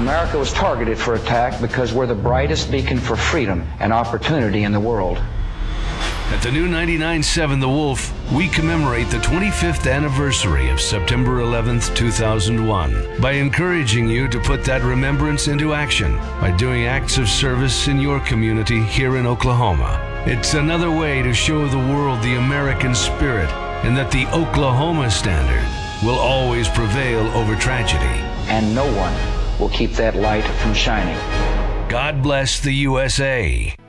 America was targeted for attack because we're the brightest beacon for freedom and opportunity in the world. At the new 99.7 The Wolf, we commemorate the 25th anniversary of September 11th, 2001 by encouraging you to put that remembrance into action by doing acts of service in your community here in Oklahoma. It's another way to show the world the American spirit and that the Oklahoma standard will always prevail over tragedy. And no one will keep that light from shining. God bless the USA.